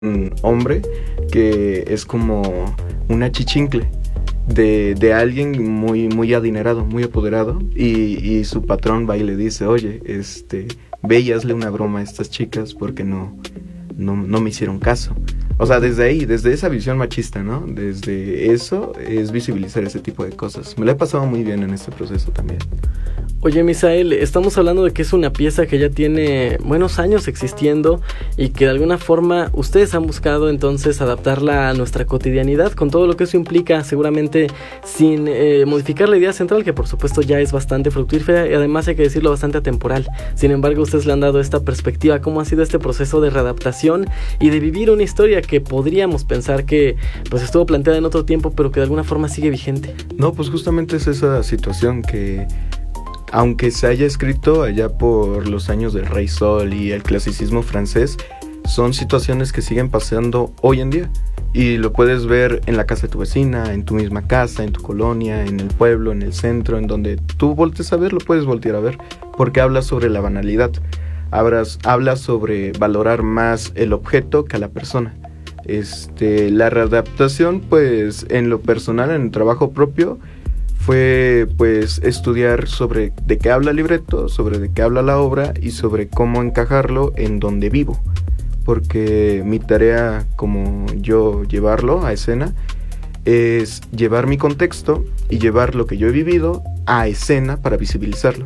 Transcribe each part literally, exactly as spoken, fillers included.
un hombre que es como una chichincle de, de alguien muy, muy adinerado, muy apoderado, y, y su patrón va y le dice, oye, este, ve y hazle una broma a estas chicas porque no, no, no me hicieron caso. O sea, desde ahí, desde esa visión machista, ¿no? Desde eso es visibilizar ese tipo de cosas. Me lo he pasado muy bien en este proceso también. Oye, Misael, estamos hablando de que es una pieza que ya tiene buenos años existiendo y que de alguna forma ustedes han buscado entonces adaptarla a nuestra cotidianidad con todo lo que eso implica, seguramente sin eh, modificar la idea central, que por supuesto ya es bastante fructífera y además hay que decirlo bastante atemporal. Sin embargo, ustedes le han dado esta perspectiva, cómo ha sido este proceso de readaptación y de vivir una historia que podríamos pensar que pues estuvo planteada en otro tiempo, pero que de alguna forma sigue vigente. No, pues justamente es esa situación que, aunque se haya escrito allá por los años del Rey Sol y el clasicismo francés, son situaciones que siguen pasando hoy en día. Y lo puedes ver en la casa de tu vecina, en tu misma casa, en tu colonia, en el pueblo, en el centro, en donde tú voltees a ver, lo puedes voltear a ver, porque habla sobre la banalidad. Hablas, habla sobre valorar más el objeto que a la persona. Este, la readaptación, pues, en lo personal, en el trabajo propio, fue pues estudiar sobre de qué habla el libreto, sobre de qué habla la obra y sobre cómo encajarlo en donde vivo, porque mi tarea como yo llevarlo a escena es llevar mi contexto y llevar lo que yo he vivido a escena para visibilizarlo.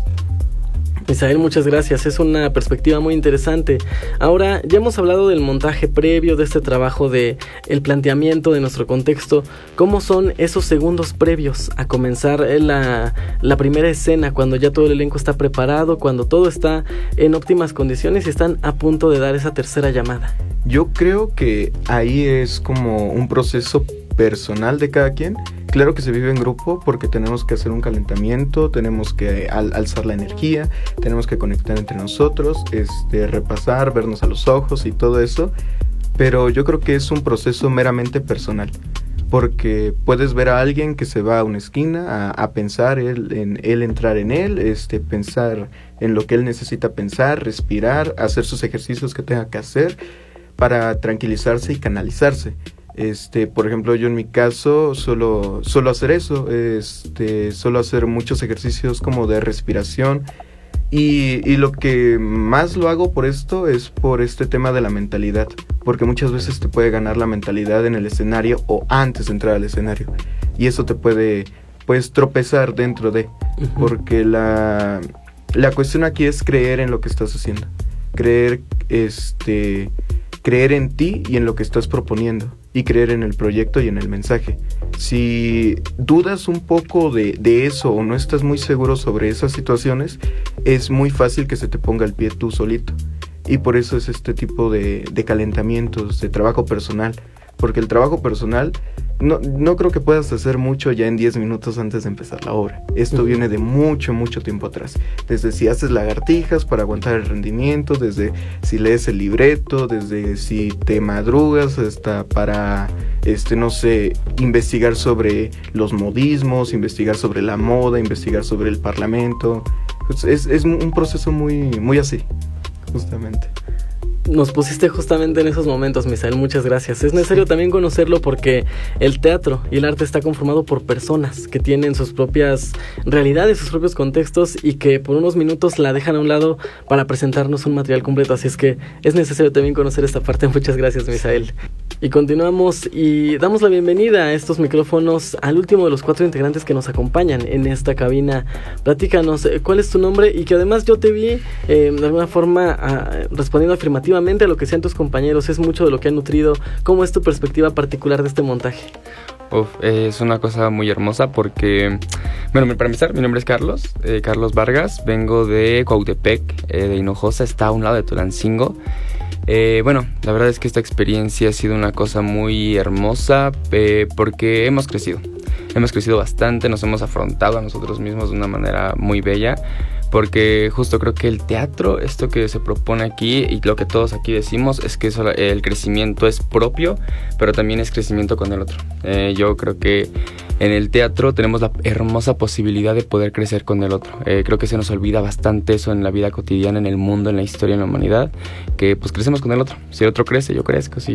Misael, muchas gracias, es una perspectiva muy interesante. Ahora, ya hemos hablado del montaje previo, de este trabajo de el planteamiento de nuestro contexto. ¿Cómo son esos segundos previos a comenzar la, la primera escena, cuando ya todo el elenco está preparado, cuando todo está en óptimas condiciones y están a punto de dar esa tercera llamada? Yo creo que ahí es como un proceso personal de cada quien. Claro que se vive en grupo porque tenemos que hacer un calentamiento, tenemos que al- alzar la energía, tenemos que conectar entre nosotros, este, repasar, vernos a los ojos y todo eso, pero yo creo que es un proceso meramente personal, porque puedes ver a alguien que se va a una esquina a, a pensar, él, en él entrar en él, este, pensar en lo que él necesita pensar, respirar, hacer sus ejercicios que tenga que hacer para tranquilizarse y canalizarse. Este, por ejemplo, yo en mi caso suelo, suelo hacer eso, este, suelo hacer muchos ejercicios como de respiración y, y lo que más lo hago por esto es por este tema de la mentalidad, porque muchas veces te puede ganar la mentalidad en el escenario o antes de entrar al escenario y eso te puede, pues, tropezar dentro de, uh-huh. porque la, la cuestión aquí es creer en lo que estás haciendo, creer, este, creer en ti y en lo que estás proponiendo. Y creer en el proyecto y en el mensaje. Si dudas un poco de, de eso o no estás muy seguro sobre esas situaciones, es muy fácil que se te ponga el pie tú solito. Y por eso es este tipo de, de calentamientos, de trabajo personal. Porque el trabajo personal no, no creo que puedas hacer mucho ya en diez minutos antes de empezar la obra. Esto uh-huh. viene de mucho, mucho tiempo atrás. Desde si haces lagartijas para aguantar el rendimiento, desde si lees el libreto, desde si te madrugas hasta para, este, no sé, investigar sobre los modismos, investigar sobre la moda, investigar sobre el parlamento. Pues es, es un proceso muy, muy así, justamente. Nos pusiste justamente en esos momentos, Misael, muchas gracias. Es necesario también conocerlo porque el teatro y el arte está conformado por personas que tienen sus propias realidades, sus propios contextos y que por unos minutos la dejan a un lado para presentarnos un material completo, así es que es necesario también conocer esta parte. Muchas gracias, Misael. Y continuamos y damos la bienvenida a estos micrófonos al último de los cuatro integrantes que nos acompañan en esta cabina. Platícanos, ¿cuál es tu nombre? Y que además yo te vi eh, de alguna forma a, respondiendo afirmativamente a lo que sean tus compañeros, es mucho de lo que han nutrido. ¿Cómo es tu perspectiva particular de este montaje? Uf, eh, es una cosa muy hermosa porque, bueno, para empezar, mi nombre es Carlos, eh, Carlos Vargas, vengo de Cuautepec, eh, de Hinojosa, está a un lado de Tulancingo. Eh, bueno, la verdad es que esta experiencia ha sido una cosa muy hermosa eh, porque hemos crecido, hemos crecido bastante, nos hemos afrontado a nosotros mismos de una manera muy bella. Porque justo creo que el teatro, esto que se propone aquí y lo que todos aquí decimos es que eso, el crecimiento es propio, pero también es crecimiento con el otro. Eh, yo creo que en el teatro tenemos la hermosa posibilidad de poder crecer con el otro. Eh, creo que se nos olvida bastante eso en la vida cotidiana, en el mundo, en la historia, en la humanidad, que pues crecemos con el otro. Si el otro crece, yo crezco. Si